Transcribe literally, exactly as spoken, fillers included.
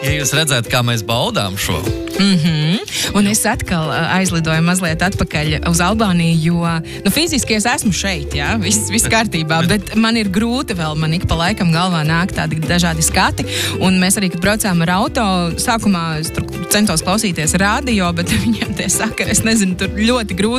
ja jūs redzētu, kā mēs baudām šo. Mm-hmm. Un es atkal aizlidoju mazliet atpakaļ uz Albāniju, jo, nu, fiziski es esmu šeit, jā, viss, viss kārtībā, bet man ir grūti vēl, man ik pa laikam galvā nāk tādi dažādi skati, un mēs arī, kad braucām ar auto, sākumā es tur centos klausīties radio, bet viņiem tie sakari, es nezinu, tur ļoti grūti